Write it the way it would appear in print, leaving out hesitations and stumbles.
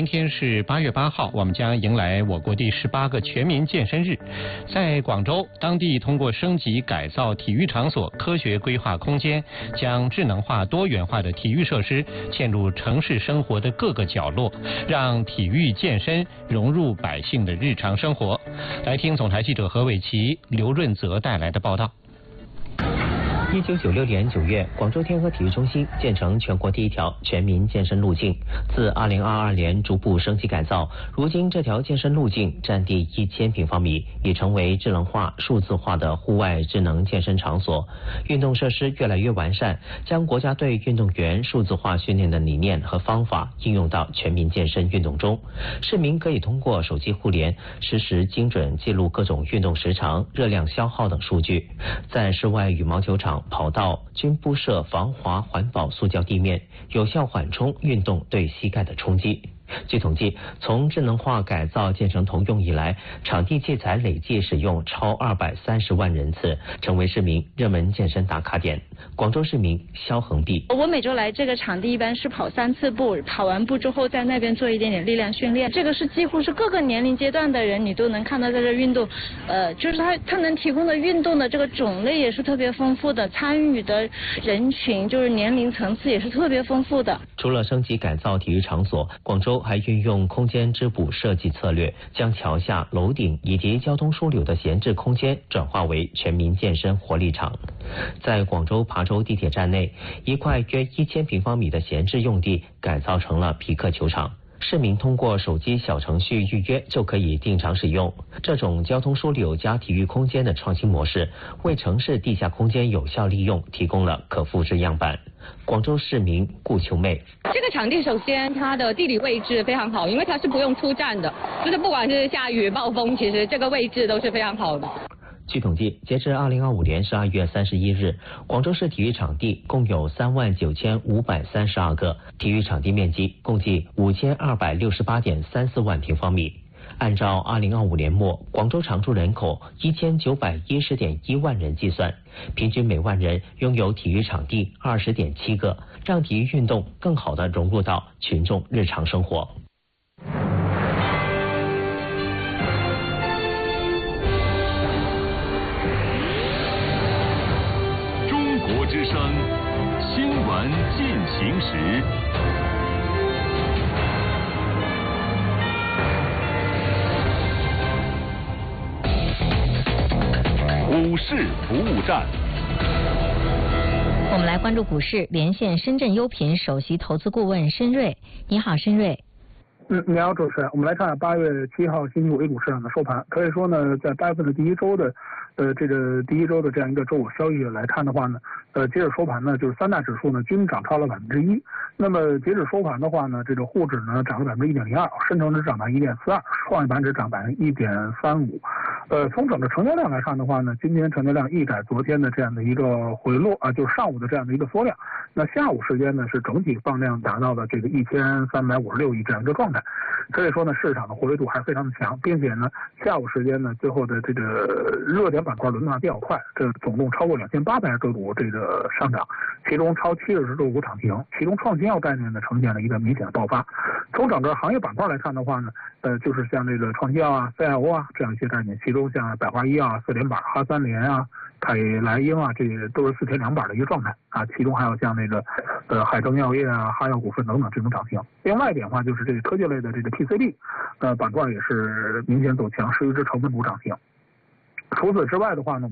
明天是8月8号，我们将迎来我国第18个全民健身日。在广州，当地通过升级改造体育场所，科学规划空间，将智能化、多元化的体育设施嵌入城市生活的各个角落，让体育健身融入百姓的日常生活。来听总台记者何伟奇、刘润泽带来的报道。 1996年9月，广州天河体育中心建成全国第一条全民健身路径。自2022年逐步升级改造，如今这条健身路径占地1000平方米，已成为智能化、数字化的户外智能健身场所。运动设施越来越完善，将国家对运动员数字化训练的理念和方法应用到全民健身运动中。市民可以通过手机互联，实时精准记录各种运动时长、热量消耗等数据，在室外羽毛球场、跑道均铺设防滑环保塑胶地面，有效缓冲运动对膝盖的冲击。据统计，从智能化改造建成通用以来，场地器材累计使用超230万人次，成为市民热门健身打卡点。广州市民肖恒碧： 我每周来这个场地一般是跑3次步，跑完步之后在那边做一点点力量训练。这个是几乎是各个年龄阶段的人你都能看到在这运动，就是它能提供的运动的这个种类也是特别丰富的，参与的人群就是年龄层次也是特别丰富的。 除了升级改造体育场所，广州还运用空间织补设计策略，将桥下、楼顶以及交通枢纽的闲置空间转化为全民健身活力场。在广州琶洲地铁站内，一块约1000平方米的闲置用地改造成了匹克球场。市民通过手机小程序预约就可以定场使用。这种交通枢纽加体育空间的创新模式，为城市地下空间有效利用提供了可复制样板。广州市民顾秋妹： 这个场地首先它的地理位置非常好，因为它是不用出站的，就是不管是下雨、暴风，其实这个位置都是非常好的。 据统计，截至2025年12月31日，广州市体育场地共有39532个，体育场地面积共计5268.34万平方米。按照2025年末广州常住人口1910.1万人计算，平均每万人拥有体育场地20.7个，让体育运动更好地融入到群众日常生活。 中国之声新闻进行时。股市服务站， 我们来关注股市，连线深圳优品首席投资顾问申瑞。你好，申瑞。 你好，主持人。我们来看8月7号星期五 A 股市场的收盘。可以说呢，在8月份的第一周的这样一个周五交易日来看的话呢，截止收盘呢，就是3大指数呢均涨超了1%。那么截止收盘的话呢，这个沪指呢涨了1.02%，深成指涨了1.42%，创业板指涨1.35%。从整个成交量来看的话呢，今天成交量一改昨天的这样的一个回落啊，就是上午的这样的一个缩量。那下午时间呢是整体放量达到了这个1356亿这样一个状态。可以说呢，市场的活跃度还是非常的强，并且呢，下午时间呢，最后的这个热点板块轮动比较快，这总共超过2800个股这个上涨，其中超70个股涨停，其中创新药概念呢呈现了一个明显的爆发。从整个行业板块来看的话呢，就是像这个创新药啊、CIO 啊这样一些概念，其中像百华医药啊、4连板、哈三联啊、凯莱英啊，这些都是4天2板的一个状态啊。其中还有像那个海登药业啊、哈药股份等等这种涨停。另外一点的话，就是这个科技类的这个 PCB 板块也是明显走强，是一只成分股涨停。除此之外的话呢，